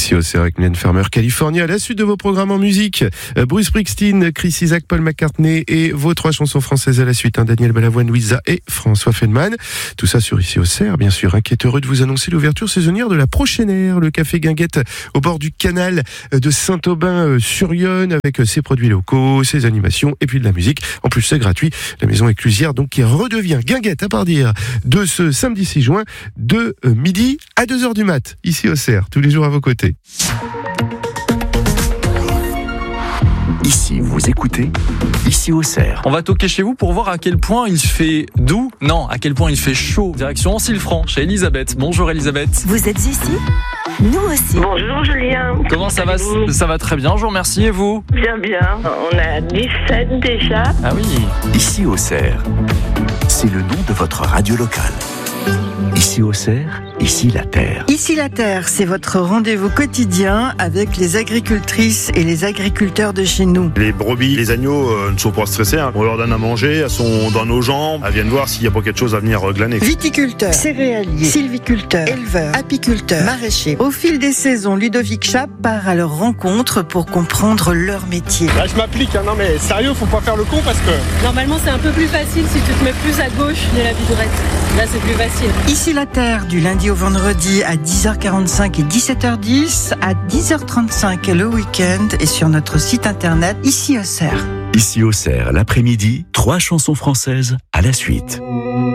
Ici au CER avec Mylène Farmer, Californie. À la suite de vos programmes en musique, Bruce Springsteen, Chris Isaak, Paul McCartney et vos 3 chansons françaises à la suite, Daniel Balavoine, Louisa et François Feldman. Tout ça sur Ici au CER, bien sûr, qui est heureux de vous annoncer l'ouverture saisonnière de la prochaine ère, le Café Guinguette au bord du canal de Saint-Aubin-sur-Yonne, avec ses produits locaux, ses animations et puis de la musique. En plus, c'est gratuit. La maison éclusière, donc, qui redevient Guinguette à partir de ce samedi 6 juin, de midi à 2h du mat, ici au CER, tous les jours à vos côtés. Ici, vous écoutez, Ici au CER. On va toquer chez vous pour voir à quel point il fait doux, non, à quel point il fait chaud. Direction Ancille-Franc, chez Elisabeth. Bonjour Elisabeth. Vous êtes ici ? Nous aussi. Bonjour Julien. Comment ça va ? Ça va très bien, je vous remercie. Et vous ? Bien, bien. On a 17 déjà. Ah oui. Ici au CER, c'est le nom de votre radio locale. Ici au CER, ici la Terre. Ici la Terre, c'est votre rendez-vous quotidien avec les agricultrices et les agriculteurs de chez nous. Les brebis, les agneaux ne sont pas stressés. On leur donne à manger, elles sont dans nos jambes. Elles viennent voir s'il n'y a pas quelque chose à venir glaner. Viticulteurs, céréaliers, sylviculteurs, éleveurs, apiculteurs, maraîchers. Au fil des saisons, Ludovic Chap part à leur rencontre pour comprendre leur métier. Là, je m'applique, non mais sérieux, faut pas faire le con parce que... Normalement, c'est un peu plus facile si tu te mets plus à gauche de la vidrette. Là, c'est plus facile. Ici la Terre, du lundi au vendredi à 10h45 et 17h10, à 10h35 le week-end et sur notre site internet Ici au CER. Ici au CER, l'après-midi, 3 chansons françaises à la suite.